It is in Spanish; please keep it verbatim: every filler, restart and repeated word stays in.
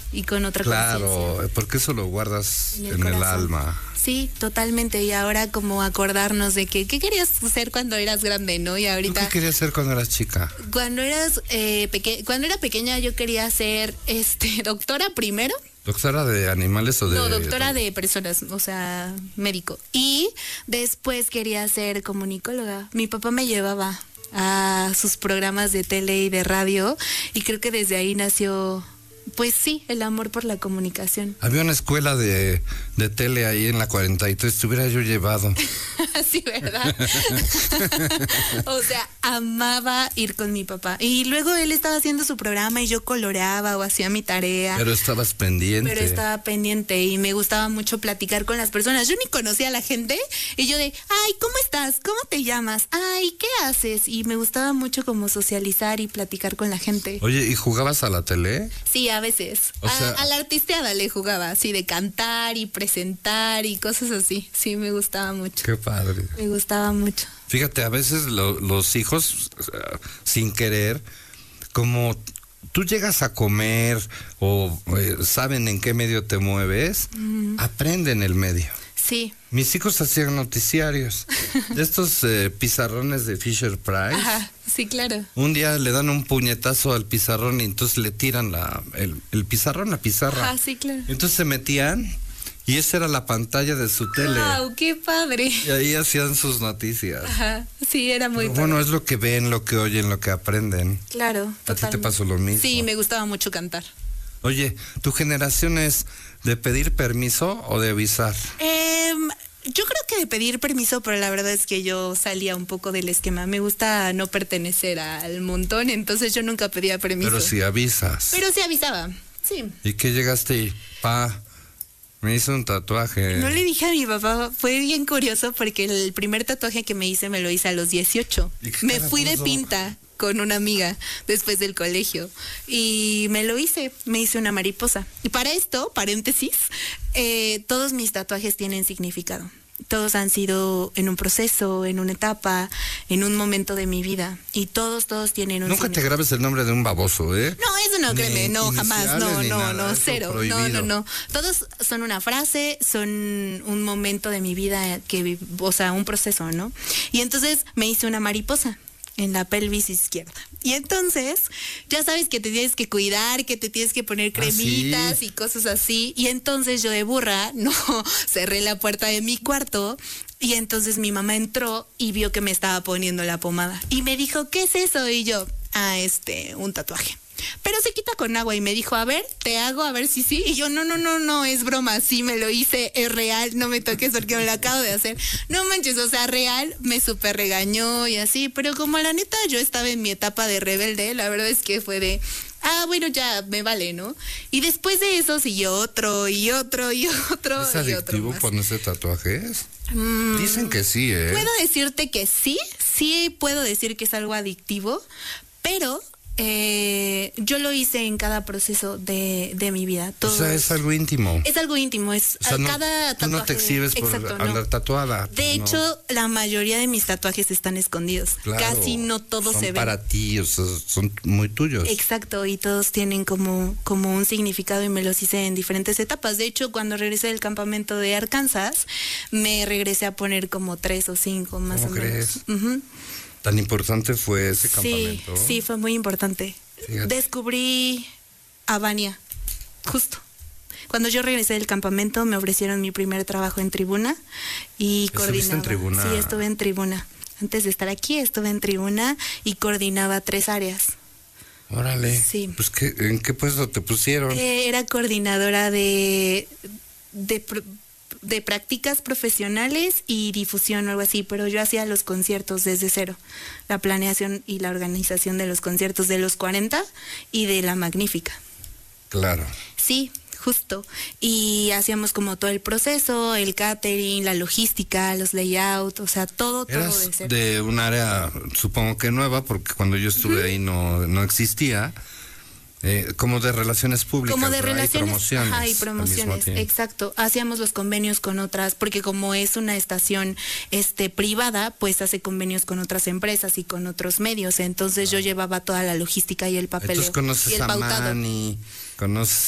y con otra Claro, conciencia. porque eso lo guardas En el en el corazón. alma. Sí, totalmente. Y ahora como acordarnos de que, ¿qué querías ser cuando eras grande, no? Y ¿Tú ahorita, qué querías ser cuando eras chica? cuando eras eh, peque- cuando era pequeña yo quería ser este doctora primero. ¿Doctora de animales o de...? No, doctora de personas, o sea, médico. Y después quería ser comunicóloga. Mi papá me llevaba a sus programas de tele y de radio y creo que desde ahí nació, pues sí, el amor por la comunicación. Había una escuela de, de tele ahí en la cuarenta y tres, te hubiera yo llevado. Sí, ¿verdad? O sea, amaba ir con mi papá. Y luego él estaba haciendo su programa y yo coloreaba o hacía mi tarea. Pero estabas pendiente. Pero estaba pendiente y me gustaba mucho platicar con las personas. Yo ni conocía a la gente y yo de, ay, ¿cómo estás? ¿Cómo te llamas? Ay, ¿qué haces? Y me gustaba mucho como socializar y platicar con la gente. Oye, ¿y jugabas a la tele? Sí, a veces. O a, sea- a la artisteada le jugaba, así de cantar y presentar y cosas así. Sí, me gustaba mucho. Qué padre. Me gustaba mucho. Fíjate, a veces lo- los hijos, o sea, sin querer, como tú llegas a comer o eh, saben en qué medio te mueves, aprenden el medio. Sí. Mis hijos hacían noticiarios, de estos eh, pizarrones de Fisher Price. Ajá, sí, claro. Un día le dan un puñetazo al pizarrón y entonces le tiran la, el, el pizarrón, la pizarra. Ah, sí, claro. Entonces se metían y esa era la pantalla de su tele. Wow, qué padre. Y ahí hacían sus noticias. Ajá, sí, era muy Pero padre. bueno, es lo que ven, lo que oyen, lo que aprenden. Claro, ¿A ti te totalmente. pasó lo mismo? Sí, me gustaba mucho cantar. Oye, ¿tu generación es de pedir permiso o de avisar? Em, yo creo que de pedir permiso, pero la verdad es que yo salía un poco del esquema. Me gusta no pertenecer al montón, entonces yo nunca pedía permiso. Pero si avisas. Pero sí avisaba, sí. ¿Y qué llegaste y, pa, me hice un tatuaje? No le dije a mi papá, fue bien curioso porque el primer tatuaje que me hice me lo hice a los dieciocho. ¿Y qué Me cara fui de puso? pinta con una amiga después del colegio y me lo hice, me hice una mariposa. Y para esto, paréntesis, eh, todos mis tatuajes tienen significado. Todos han sido en un proceso, en una etapa, en un momento de mi vida. Y todos, todos tienen un Nunca te significado. grabes el nombre de un baboso, ¿eh? No, eso no, Ni créeme, no, jamás, iniciales no, ni no, nada, no, eso cero, no, prohibido. no, no. Todos son una frase, son un momento de mi vida que, vi- o sea, un proceso, ¿no? Y entonces me hice una mariposa en la pelvis izquierda. Y entonces, ya sabes que te tienes que cuidar, que te tienes que poner ¿Ah, cremitas sí? y cosas así. Y entonces yo de burra, no, cerré la puerta de mi cuarto y entonces mi mamá entró y vio que me estaba poniendo la pomada. Y me dijo, ¿qué es eso? Y yo, ah, este, un tatuaje. Pero se quita con agua y me dijo, a ver, te hago, a ver si sí. Y yo, no, no, no, no, es broma, sí me lo hice, es real, no me toques porque me lo acabo de hacer. No manches, o sea, real, me súper regañó y así, pero como la neta yo estaba en mi etapa de rebelde, la verdad es que fue de, ah, bueno, ya, me vale, ¿no? Y después de eso siguió otro y otro y otro ¿Es y otro adictivo más. ponerse tatuajes? Mm, Dicen que sí, ¿eh? Puedo decirte que sí, sí puedo decir que es algo adictivo, pero eh, yo lo hice en cada proceso de, de mi vida. O sea, Todos- es algo íntimo. es algo íntimo, es O sea, no, cada tú no te tatuaje- exhibes por exacto, no. andar tatuada. De pues, no. hecho, la mayoría de mis tatuajes están escondidos. Claro, Casi no todos son se ven. para ti, o sea, son muy tuyos. Exacto, y todos tienen como, como un significado y me los hice en diferentes etapas. De hecho, cuando regresé del campamento de Arkansas, me regresé a poner como tres o cinco más ¿Cómo o menos. crees? Ujú. Tan importante fue ese Sí, campamento. sí, fue muy importante. Fíjate. Descubrí a Vania, justo. Cuando yo regresé del campamento me ofrecieron mi primer trabajo en Tribuna y ¿Estuviste coordinaba. en Tribuna? Sí, estuve en Tribuna. Antes de estar aquí estuve en Tribuna y coordinaba tres áreas. Órale. Sí. Pues, ¿qué, ¿en qué puesto te pusieron? Eh, era coordinadora de, de, pro- de prácticas profesionales y difusión o algo así, pero yo hacía los conciertos desde cero, la planeación y la organización de los conciertos de los cuarenta y de la Magnífica. Claro. Sí, justo. Y hacíamos como todo el proceso, el catering, la logística, los layouts, o sea, todo, todo de Eras cero. de un área, supongo que nueva, porque cuando yo estuve ahí no, no existía, eh, como de relaciones públicas. Como de ¿verdad? relaciones, y promociones. ajá, y al mismo promociones, tiempo. exacto. Hacíamos los convenios con otras, porque como es una estación este privada, pues hace convenios con otras empresas y con otros medios. Entonces yo llevaba toda la logística y el papeleo Entonces conoces y el a pautado. Manny, conoces